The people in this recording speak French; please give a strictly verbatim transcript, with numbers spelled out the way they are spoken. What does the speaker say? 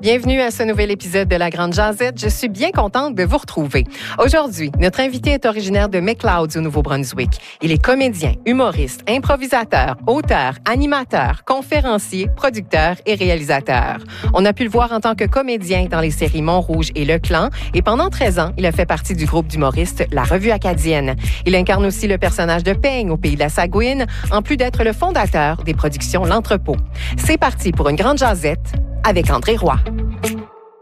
Bienvenue à ce nouvel épisode de La Grande Jazette. Je suis bien contente de vous retrouver. Aujourd'hui, notre invité est originaire de McLeod au Nouveau-Brunswick. Il est comédien, humoriste, improvisateur, auteur, animateur, conférencier, producteur et réalisateur. On a pu le voir en tant que comédien dans les séries Montrouge et Le Clan et pendant treize ans, il a fait partie du groupe d'humoristes La Revue Acadienne. Il incarne aussi le personnage de Peigne au Pays de la Sagouine, en plus d'être le fondateur des productions L'Entrepôt. C'est parti pour une grande jazette avec André Roy.